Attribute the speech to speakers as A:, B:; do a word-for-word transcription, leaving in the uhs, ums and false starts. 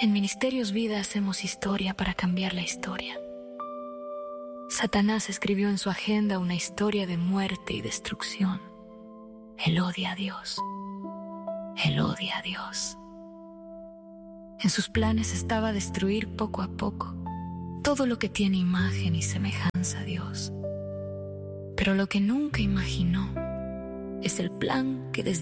A: En Ministerios Vida hacemos historia para cambiar la historia. Satanás escribió en su agenda una historia de muerte y destrucción. Él odia a Dios. Él odia a Dios. En sus planes estaba destruir poco a poco todo lo que tiene imagen y semejanza a Dios. Pero lo que nunca imaginó es el plan que desde